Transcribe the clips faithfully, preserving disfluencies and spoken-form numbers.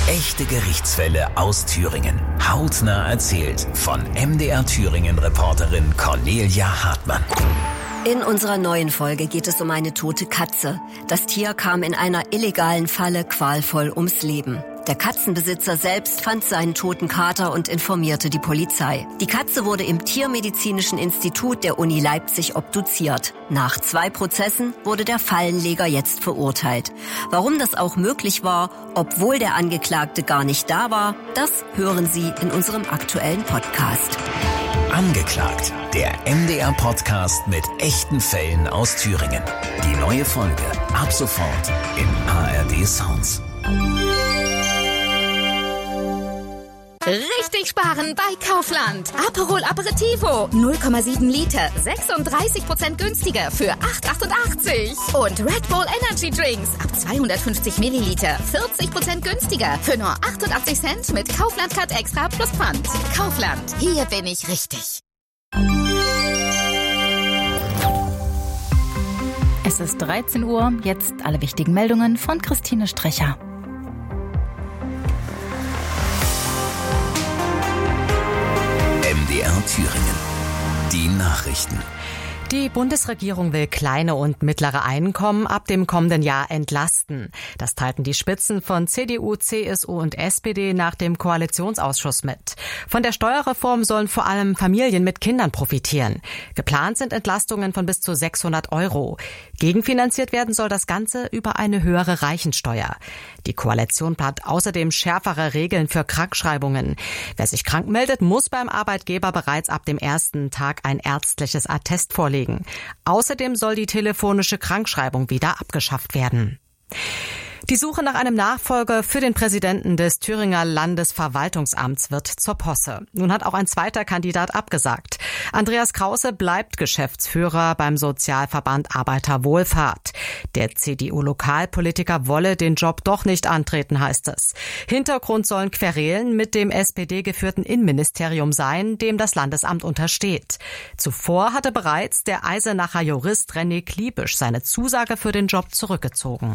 Echte Gerichtsfälle aus Thüringen. Hautnah erzählt von M D R Thüringen-Reporterin Cornelia Hartmann. In unserer neuen Folge geht es um eine tote Katze. Das Tier kam in einer illegalen Falle qualvoll ums Leben. Der Katzenbesitzer selbst fand seinen toten Kater und informierte die Polizei. Die Katze wurde im Tiermedizinischen Institut der Uni Leipzig obduziert. Nach zwei Prozessen wurde der Fallenleger jetzt verurteilt. Warum das auch möglich war, obwohl der Angeklagte gar nicht da war, das hören Sie in unserem aktuellen Podcast. Angeklagt, der M D R-Podcast mit echten Fällen aus Thüringen. Die neue Folge ab sofort im A R D Sounds. Richtig sparen bei Kaufland. Aperol Aperitivo, null Komma sieben Liter, sechsunddreißig Prozent günstiger für acht Komma achtundachtzig. Und Red Bull Energy Drinks ab zweihundertfünfzig Milliliter, vierzig Prozent günstiger für nur achtundachtzig Cent mit Kaufland Card Extra plus Pfand. Kaufland, hier bin ich richtig. Es ist dreizehn Uhr, jetzt alle wichtigen Meldungen von Christine Strecher. M D R Thüringen. Die Nachrichten. Die Bundesregierung will kleine und mittlere Einkommen ab dem kommenden Jahr entlasten. Das teilten die Spitzen von C D U, C S U und S P D nach dem Koalitionsausschuss mit. Von der Steuerreform sollen vor allem Familien mit Kindern profitieren. Geplant sind Entlastungen von bis zu sechshundert Euro. Gegenfinanziert werden soll das Ganze über eine höhere Reichensteuer. Die Koalition plant außerdem schärfere Regeln für Krankschreibungen. Wer sich krank meldet, muss beim Arbeitgeber bereits ab dem ersten Tag ein ärztliches Attest vorlegen. Außerdem soll die telefonische Krankschreibung wieder abgeschafft werden. Die Suche nach einem Nachfolger für den Präsidenten des Thüringer Landesverwaltungsamts wird zur Posse. Nun hat auch ein zweiter Kandidat abgesagt. Andreas Krause bleibt Geschäftsführer beim Sozialverband Arbeiterwohlfahrt. Der C D U-Lokalpolitiker wolle den Job doch nicht antreten, heißt es. Hintergrund sollen Querelen mit dem S P D-geführten Innenministerium sein, dem das Landesamt untersteht. Zuvor hatte bereits der Eisenacher Jurist René Kliebisch seine Zusage für den Job zurückgezogen.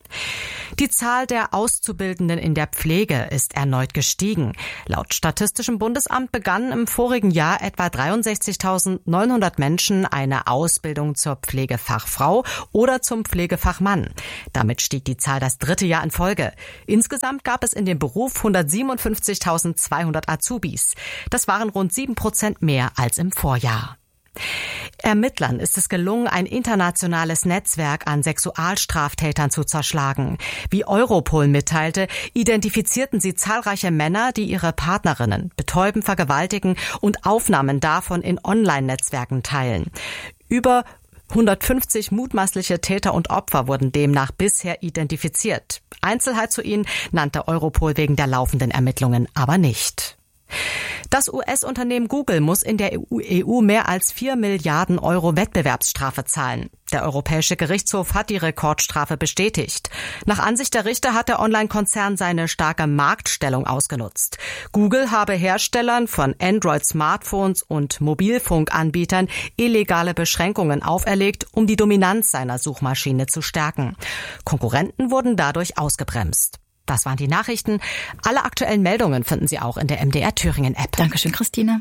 Die Zahl der Auszubildenden in der Pflege ist erneut gestiegen. Laut Statistischem Bundesamt begannen im vorigen Jahr etwa dreiundsechzigtausendneunhundert Menschen eine Ausbildung zur Pflegefachfrau oder zum Pflegefachmann. Damit stieg die Zahl das dritte Jahr in Folge. Insgesamt gab es in dem Beruf hundertsiebenundfünfzigtausendzweihundert Azubis. Das waren rund sieben Prozent mehr als im Vorjahr. Ermittlern ist es gelungen, ein internationales Netzwerk an Sexualstraftätern zu zerschlagen. Wie Europol mitteilte, identifizierten sie zahlreiche Männer, die ihre Partnerinnen betäuben, vergewaltigen und Aufnahmen davon in Online-Netzwerken teilen. Über hundertfünfzig mutmaßliche Täter und Opfer wurden demnach bisher identifiziert. Einzelheit zu ihnen nannte Europol wegen der laufenden Ermittlungen aber nicht. Das U S-Unternehmen Google muss in der E U mehr als vier Milliarden Euro Wettbewerbsstrafe zahlen. Der Europäische Gerichtshof hat die Rekordstrafe bestätigt. Nach Ansicht der Richter hat der Online-Konzern seine starke Marktstellung ausgenutzt. Google habe Herstellern von Android-Smartphones und Mobilfunkanbietern illegale Beschränkungen auferlegt, um die Dominanz seiner Suchmaschine zu stärken. Konkurrenten wurden dadurch ausgebremst. Das waren die Nachrichten. Alle aktuellen Meldungen finden Sie auch in der M D R Thüringen App. Dankeschön, Christine.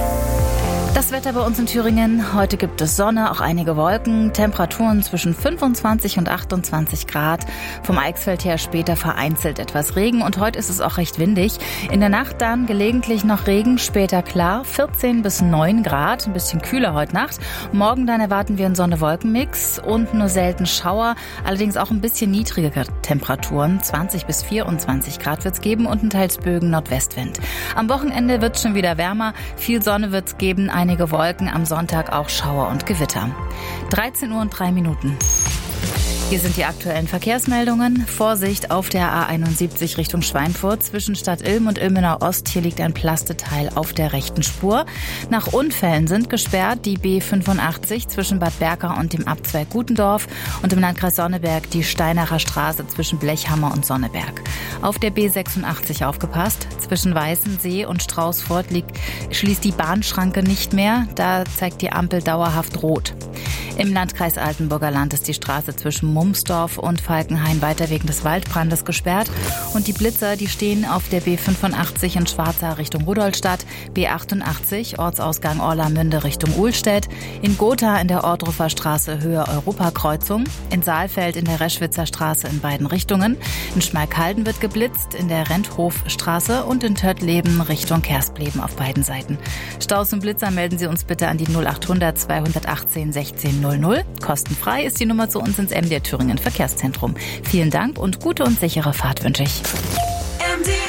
Das Wetter bei uns in Thüringen. Heute gibt es Sonne, auch einige Wolken, Temperaturen zwischen fünfundzwanzig und achtundzwanzig Grad. Vom Eichsfeld her später vereinzelt etwas Regen und heute ist es auch recht windig. In der Nacht dann gelegentlich noch Regen, später klar, vierzehn bis neun Grad, ein bisschen kühler heute Nacht. Morgen dann erwarten wir einen Sonne-Wolken-Mix und nur selten Schauer, allerdings auch ein bisschen niedrigere Temperaturen. zwanzig bis vierundzwanzig Grad wird es geben und ein teils Bögen Nordwestwind. Am Wochenende wird es schon wieder wärmer, viel Sonne wird es geben, einige Wolken, am Sonntag auch Schauer und Gewitter. dreizehn Uhr und drei Minuten. Hier sind die aktuellen Verkehrsmeldungen. Vorsicht auf der A einundsiebzig Richtung Schweinfurt zwischen Stadt Ilm und Ilmenau Ost. Hier liegt ein Plasteteil auf der rechten Spur. Nach Unfällen sind gesperrt die B fünfundachtzig zwischen Bad Berka und dem Abzweig Gutendorf und im Landkreis Sonneberg die Steinacher Straße zwischen Blechhammer und Sonneberg. Auf der B sechsundachtzig aufgepasst. Zwischen Weißensee und Straußfurt liegt, schließt die Bahnschranke nicht mehr. Da zeigt die Ampel dauerhaft rot. Im Landkreis Altenburger Land ist die Straße zwischen Mumsdorf und Falkenhain weiter wegen des Waldbrandes gesperrt. Und die Blitzer, die stehen auf der B fünfundachtzig in Schwarza Richtung Rudolstadt, B achtundachtzig Ortsausgang Orlamünde Richtung Uhlstedt, in Gotha in der Ordruffer Straße Höhe Europakreuzung, in Saalfeld in der Reschwitzer Straße in beiden Richtungen, in Schmalkalden wird geblitzt, in der Renthofstraße und in Töttleben Richtung Kerspleben auf beiden Seiten. Staus und Blitzer melden Sie uns bitte an die null achthundert zweihundertachtzehn sechzehn null null. Kostenfrei ist die Nummer zu uns ins M D R Thüringen Verkehrszentrum. Vielen Dank und gute und sichere Fahrt wünsche ich. M D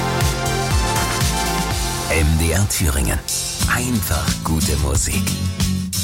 R Thüringen. Einfach gute Musik.